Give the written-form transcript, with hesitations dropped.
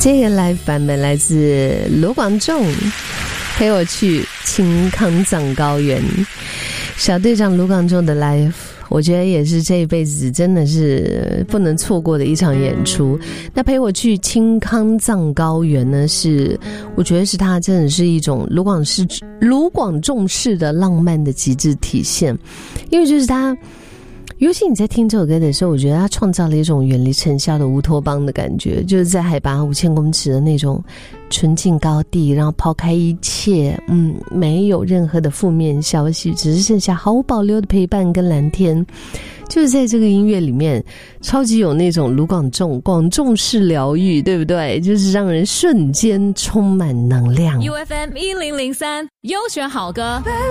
这个 live 版本来自卢广仲，陪我去青康藏高原。小队长卢广仲的 live， 我觉得也是这一辈子真的是不能错过的一场演出。那陪我去青康藏高原呢，是我觉得是他真的是一种卢广仲式的浪漫的极致体现，因为就是他。尤其你在听这首歌的时候，我觉得他创造了一种远离尘嚣的乌托邦的感觉，就是在海拔5000公尺的那种纯净高地，然后抛开一切，没有任何的负面消息，只是剩下毫无保留的陪伴跟蓝天。就是在这个音乐里面，超级有那种卢广仲式疗愈，对不对？就是让人瞬间充满能量。 UFM 1003优选好歌。